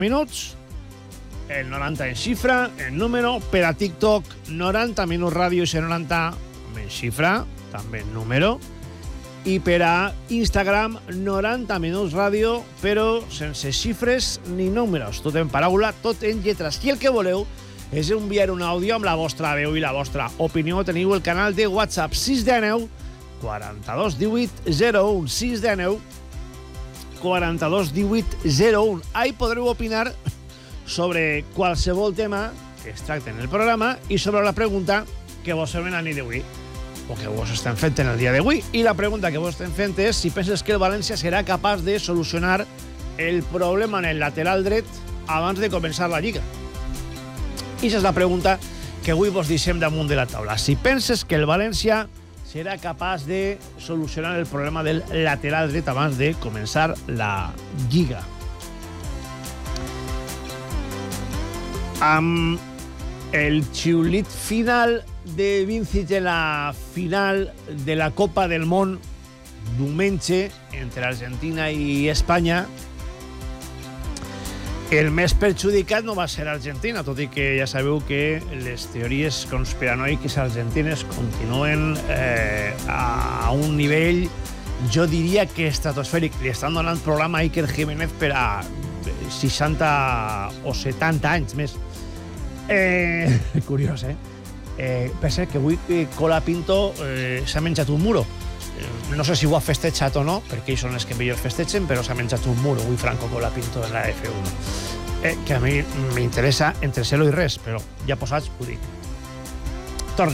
minuts, el 90 en xifra, en número, per a TikTok 90 minuts ràdio i 90 en xifra, també en número, i per a Instagram 90 minuts ràdio, però sense xifres ni números, tot en paraula, tot en lletres. I el que voleu és enviar un àudio amb la vostra veu i la vostra opinió. Teniu el canal de WhatsApp 619 42 18 01, 619 42 18 01. Ahí podreu opinar sobre qualsevol tema que es tracta en el programa i sobre la pregunta que vos fem en la nit d'avui, o que vos estem fent en el dia d'avui. I la pregunta que vos estem fent és si penses que el València serà capaç de solucionar el problema en el lateral dret abans de començar la Lliga. I aquesta és la pregunta que avui vos deixem damunt de la taula. Si penses que el València serà capaç de solucionar el problema del lateral dret abans de començar la Lliga. Amb el xiulit final de Vincic en la final de la Copa del Món diumenge entre Argentina i Espanya, el més perjudicat no va ser Argentina, tot i que ja sabeu que les teories conspiranoiques argentines continuen a un nivell, jo diria que estratosfèric. Li estan donant programa a Iker Jiménez per a 60 o 70 anys més. Curiós, pensa que avui Colapinto s'ha menjat un muro. No sé si ho ha festejat o no, perquè ells són els que millor festegen, però s'ha menjat un muro avui Franco Colapinto en la F1. Que a mi m'interessa entre celo i res, però ja posats ho dic. Torne.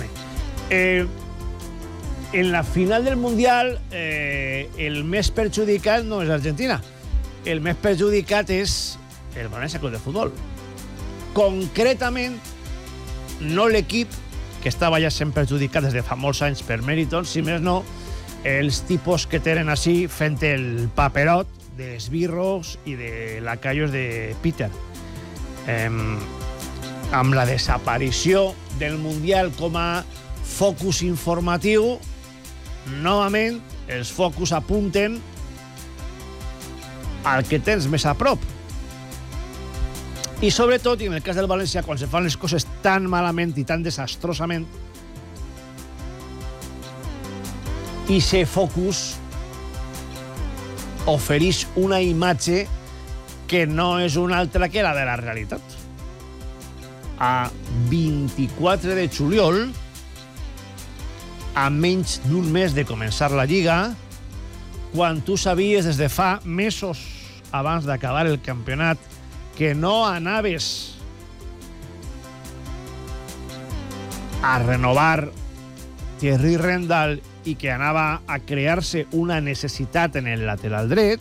En la final del Mundial el més perjudicat no és Argentina. El més perjudicat és el València Club de Futbol. Concretament, no l'equip, que estava ja sent perjudicat des de fa molts anys per Meriton, si més no, els tipus que tenen així fent el paperot d'esbirros i de lacayos de Peter. Amb la desaparició del Mundial com a focus informatiu, novament els focus apunten al que tens més a prop. I sobretot, i en el cas del València, quan se fan les coses tan malament i tan desastrosament, i se focus ofereix una imatge que no és una altra que la de la realitat. A 24 de juliol, a menys d'un mes de començar la Lliga, quan tu sabies des de fa mesos abans d'acabar el campionat que no anaves a renovar Thierry Rendal i que anava a crear-se una necessitat en el lateral dret,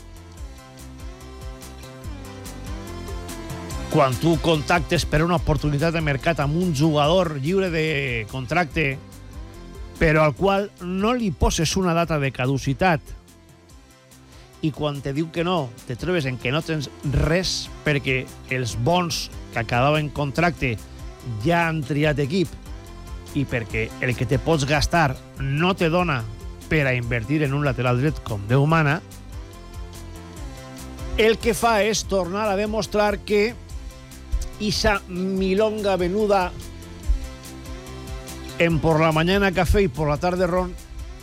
quan tu contactes per una oportunitat de mercat amb un jugador lliure de contracte però al qual no li poses una data de caducitat, i quan te diu que no, te trobes en que no tens res perquè els bons que acabaven contracte ja han triat equip i perquè el que te pots gastar no te dona per a invertir en un lateral dret com Déu mana, el que fa és tornar a demostrar que esa milonga venuda en por la mañana café y por la tarde ron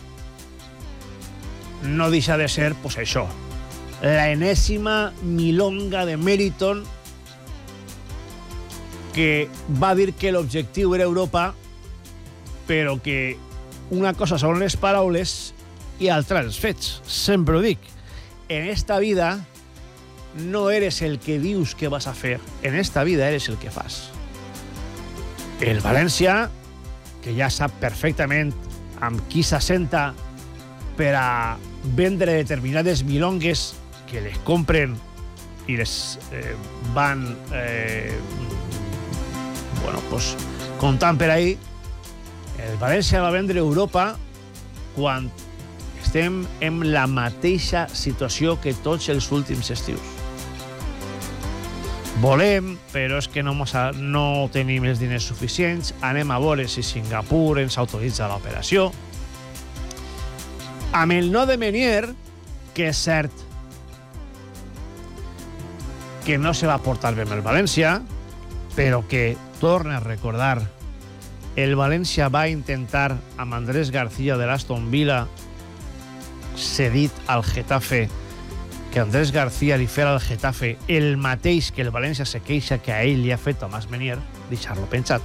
no deixa de ser, pues això, la enèsima milonga de Meriton que va dir que l'objectiu era Europa, però que una cosa són les paraules i altra els fets. Sempre ho dic. En esta vida no eres el que dius que vas a fer, en esta vida eres el que fas. El València, que ja sap perfectament amb qui s'assenta per a vendre determinades milongues que les compren i les van comptant per ahí. El València va vendre Europa quan estem en la mateixa situació que tots els últims estius. Volem, però és que no tenim els diners suficients, anem a veure si Singapur ens autoritza l'operació. Amb el no de Menier, que és cert que no se va portar bé amb el València, però que, torna a recordar, el València va intentar amb Andrés García de l'Aston Villa, cedit al Getafe, que Andrés García li fera al Getafe el mateix que el València se queixa que a ell li ha fet Tomàs Menier, deixar-lo penjat.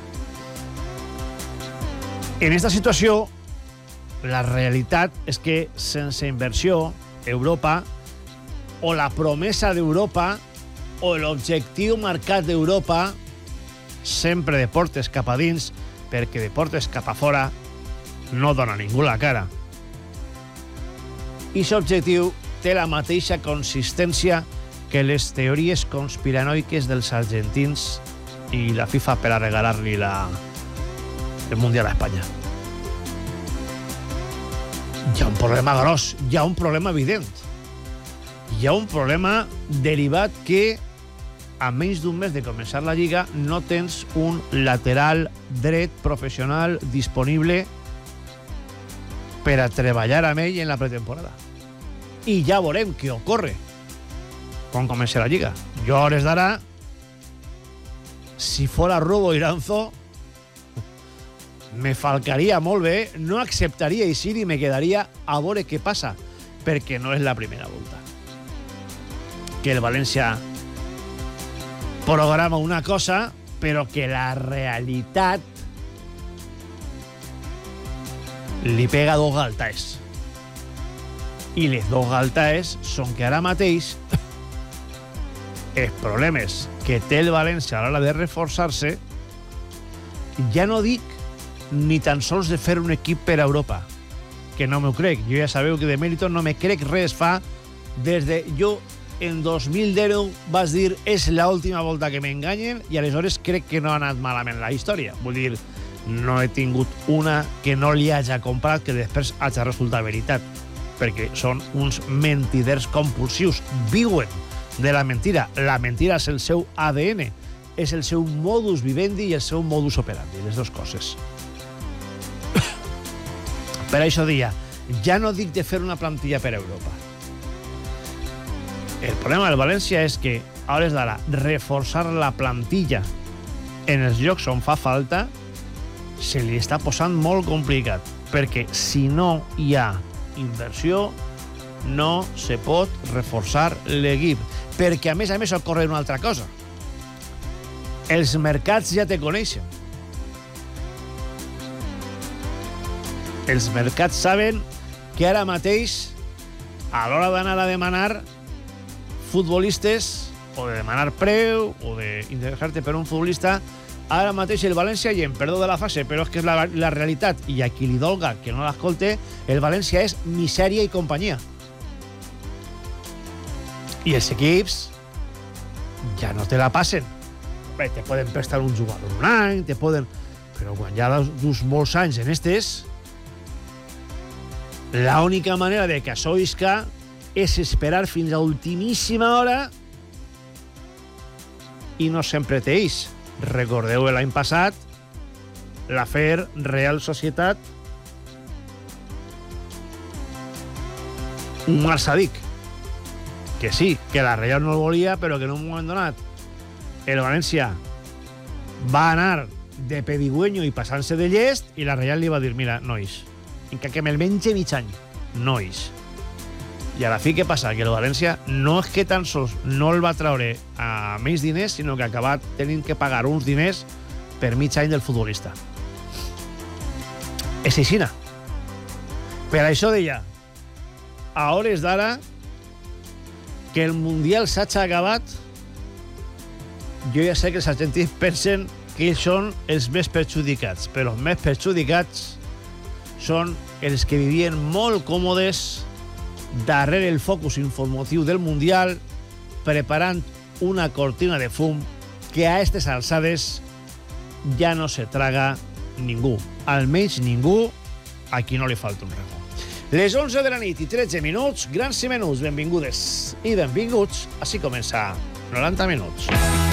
En aquesta situació, la realitat és que sense inversió, Europa, o la promesa d'Europa, o l'objectiu marcat d'Europa, sempre de portes cap a dins, perquè de portes cap a fora no dona ningú la cara. I aquest objectiu té la mateixa consistència que les teories conspiranoiques dels argentins i la FIFA per a regalar-li el Mundial a Espanya. Hi ha un problema gros, hi ha un problema evident. Hi ha un problema derivat que a menys d'un mes de començar la Lliga no tens un lateral dret professional disponible per a treballar amb ell en la pretemporada. I ja veurem què ocorre quan comenci la Lliga. Jo a hores d'ara, si fora Rubo Iranzo, me falcaria molt bé, no acceptaria eixir i me quedaria a veure què passa, perquè no és la primera volta que el València programa una cosa, però que la realitat li pega dos galtaes. I les dos galtaes són que ara mateix els problemes que té el València a l'hora de reforçar-se, ja no dic ni tan sols de fer un equip per a Europa, que no m'ho crec. Jo ja sabeu que de mèrito no me crec res fa des de... Jo en 2010 vas dir és l'última volta que m'enganyen i aleshores crec que no ha anat malament la història. Vull dir, no he tingut una que no li hagi comprat que després hagi resultat veritat, perquè són uns mentiders compulsius, viuen de la mentira. La mentira és el seu ADN, és el seu modus vivendi i el seu modus operandi, les dues coses. Per això dia, ja no dic de fer una plantilla per a Europa. El problema del València és que, a hores d'ara, reforçar la plantilla en els llocs on fa falta se li està posant molt complicat, perquè si no hi ha inversió, no se pot reforçar l'equip. Perquè, a més, ocorre una altra cosa. Els mercats ja te coneixen. Els mercats saben que ara mateix, a l'hora d'anar a demanar futbolistes, o de demanar preu, o d'interessar-te per un futbolista, ara mateix el València, i en perdó de la fase, però és que és la realitat, i a qui li dolga que no l'escolte, el València és misèria i companyia. I els equips ja no te la passen. Bé, te poden prestar un jugador un any, te poden... Però quan ja dus molts anys en estes, l'única manera de que això isca és esperar fins a ultimíssima hora i no sempre té eix. Recordeu l'any passat l'afer Real Societat Umar Sadik, que sí, que la Real no el volia, però que en un moment donat el València va anar de pedigüeño i passant-se de llest i la Real li va dir, mira, nois, encara que me'l menge mig any, nois. I a la fi què passa? Que el València no és que tan sols no el va treure a menys diners, sinó que ha acabat tenint que pagar uns diners per mig any del futbolista. És aixina. Per això deia, a hores d'ara, que el Mundial s'ha acabat, jo ja sé que els argentins pensen que ells són els més perjudicats, però els més perjudicats són els que vivien molt còmodes darrere el focus informatiu del Mundial, preparant una cortina de fum que a aquestes alçades ja no se traga ningú. Almenys ningú a qui no li falta un rego. Les 11 de la nit i 13 minuts, grans i menuts, benvingudes i benvinguts. Així comença 90 minuts.